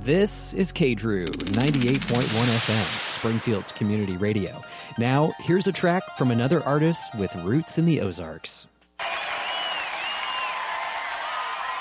This is KDRU 98.1 FM, Springfield's community radio. Now, here's a track from another artist with roots in the Ozarks.